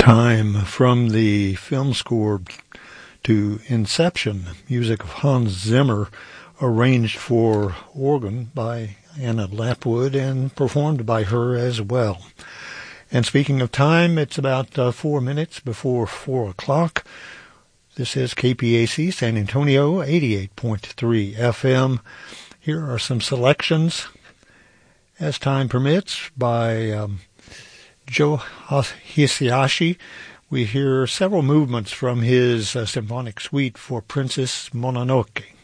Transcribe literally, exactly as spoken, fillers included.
Time from the film score to Inception, music of Hans Zimmer, arranged for organ by Anna Lapwood and performed by her as well. And speaking of time, it's about uh, four minutes before four o'clock. This is K P A C San Antonio, eighty-eight point three F M. Here are some selections, as time permits, by um, Joe Hisaishi. We hear several movements from his uh, symphonic suite for Princess Mononoke.